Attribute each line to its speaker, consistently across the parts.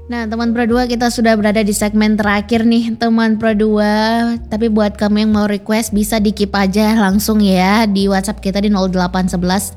Speaker 1: Nah, teman Pro 2 kita sudah berada di segmen terakhir nih, teman Pro 2. Tapi buat kamu yang mau request bisa di-keep aja langsung ya di WhatsApp kita di 0811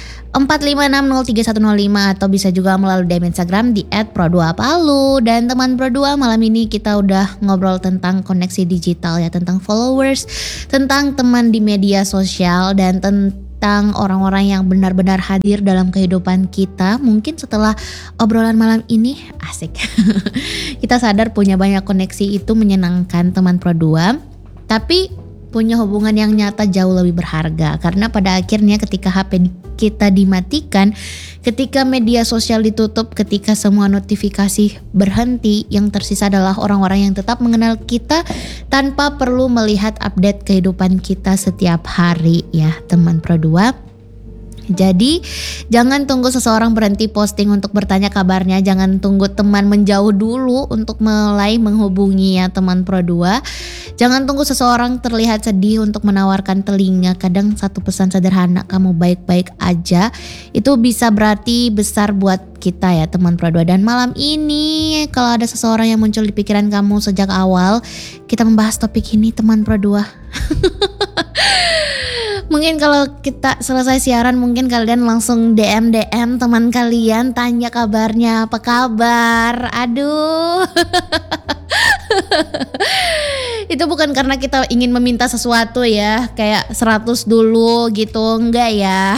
Speaker 1: 4560305 atau bisa juga melalui DM Instagram di @pro2palu. Dan teman Pro 2, malam ini kita udah ngobrol tentang koneksi digital ya, tentang followers, tentang teman di media sosial, dan tentang orang-orang yang benar-benar hadir dalam kehidupan kita. Mungkin setelah obrolan malam ini asik. Kita sadar punya banyak koneksi itu menyenangkan, teman Pro 2. Tapi punya hubungan yang nyata jauh lebih berharga, karena pada akhirnya ketika HP kita dimatikan, ketika media sosial ditutup, ketika semua notifikasi berhenti, yang tersisa adalah orang-orang yang tetap mengenal kita tanpa perlu melihat update kehidupan kita setiap hari ya, teman Pro 2. Jadi jangan tunggu seseorang berhenti posting untuk bertanya kabarnya, jangan tunggu teman menjauh dulu untuk mulai menghubungi ya, teman Pro 2. Jangan tunggu seseorang terlihat sedih untuk menawarkan telinga. Kadang satu pesan sederhana, kamu baik-baik aja, itu bisa berarti besar buat kita ya, teman Pro 2. Dan malam ini kalau ada seseorang yang muncul di pikiran kamu sejak awal kita membahas topik ini, teman Pro 2. Mungkin kalau kita selesai siaran, mungkin kalian langsung DM teman kalian, tanya kabarnya, apa kabar. Aduh. Itu bukan karena kita ingin meminta sesuatu ya, kayak 100 dulu gitu, enggak ya.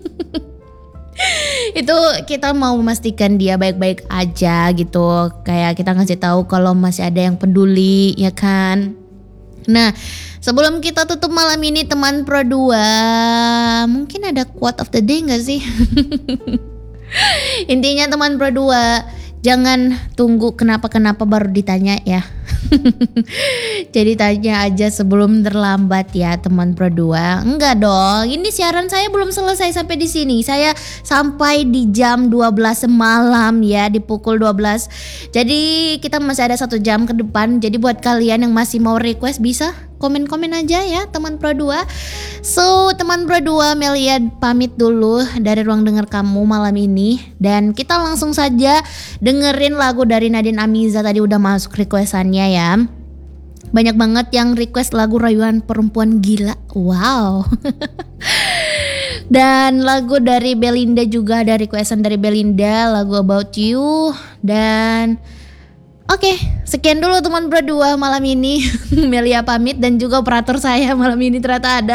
Speaker 1: Itu kita mau memastikan dia baik-baik aja gitu, kayak kita ngasih tahu kalau masih ada yang peduli ya kan. Nah, sebelum kita tutup malam ini, teman Pro 2, mungkin ada quote of the day gak sih? Intinya teman Pro 2, jangan tunggu kenapa-kenapa baru ditanya ya. Jadi tanya aja sebelum terlambat ya, teman Pro 2. Enggak dong, ini siaran saya belum selesai sampai di sini. Saya sampai di jam 12 malam ya, di pukul 12. Jadi kita masih ada 1 jam ke depan. Jadi buat kalian yang masih mau request bisa komen-komen aja ya, teman Pro 2. So, teman Pro 2, Melia pamit dulu dari ruang dengar kamu malam ini. Dan kita langsung saja dengerin lagu dari Nadine Amiza. Tadi udah masuk requestannya ya. Banyak banget yang request lagu Rayuan Perempuan Gila. Wow. Dan lagu dari Belinda juga ada requestan dari Belinda, lagu About You. Dan oke, sekian dulu teman Pro 2 malam ini. Melia pamit dan juga operator saya malam ini ternyata ada.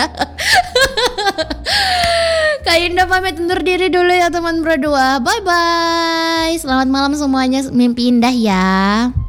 Speaker 1: Kak Indah pamit undur diri dulu ya, teman Pro 2. Bye bye. Selamat malam semuanya, mimpi indah ya.